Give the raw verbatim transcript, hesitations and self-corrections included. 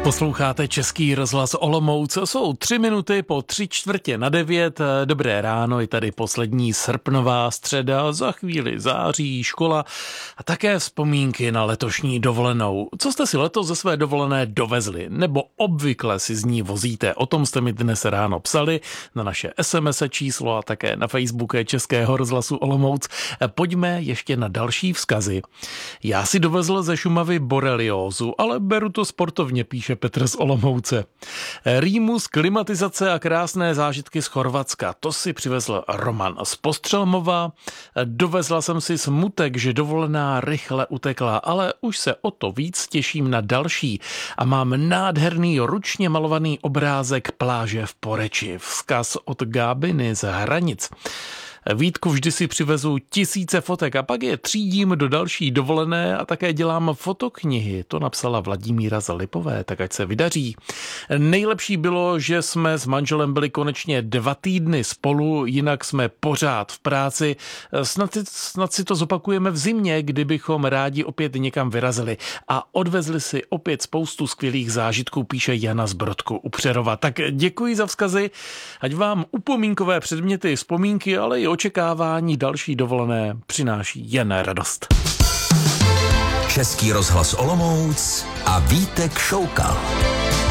Posloucháte Český rozhlas Olomouc. Jsou tři minuty po tři čtvrtě na devět. Dobré ráno, je tady poslední srpnová středa, za chvíli září, škola a také vzpomínky na letošní dovolenou. Co jste si letos ze své dovolené dovezli, nebo obvykle si z ní vozíte? O tom jste mi dnes ráno psali na naše es em es číslo a také na Facebooku Českého rozhlasu Olomouc. Pojďme ještě na další vzkazy. Já si dovezl ze Šumavy boreliózu, ale beru to sportovně, píše Petr z Olomouce. Rýmus, klimatizace a krásné zážitky z Chorvatska. To si přivezl Roman z Postřelmova. Dovezla jsem si smutek, že dovolená rychle utekla, ale už se o to víc těším na další. A mám nádherný ručně malovaný obrázek pláže v Poreči. Vzkaz od Gábiny z Hranic. Vítku, vždy si přivezu tisíce fotek a pak je třídím do další dovolené a také dělám fotoknihy. To napsala Vladimíra z Lipové, tak ať se vydaří. Nejlepší bylo, že jsme s manželem byli konečně dva týdny spolu, jinak jsme pořád v práci. Snad, snad si to zopakujeme v zimě, kdybychom rádi opět někam vyrazili a odvezli si opět spoustu skvělých zážitků, píše Jana z Brodku u Přerova. Tak děkuji za vzkazy, ať vám upomínkové předměty, vzpomínky, ale i očekávání další dovolené přináší jen radost. Český rozhlas Olomouc a Vítek Šoukal.